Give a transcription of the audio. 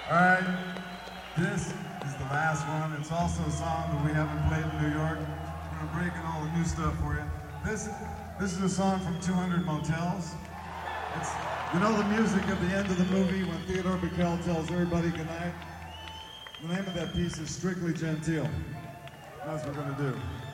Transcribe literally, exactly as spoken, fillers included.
All right, this is the last one. It's also a song that we haven't played in New York. We're gonna break in all the new stuff for you. This, this is a song from two hundred Motels. It's, you know the music at the end of the movie when Theodore Bikel tells everybody goodnight? The name of that piece is Strictly Genteel. That's what we're gonna do.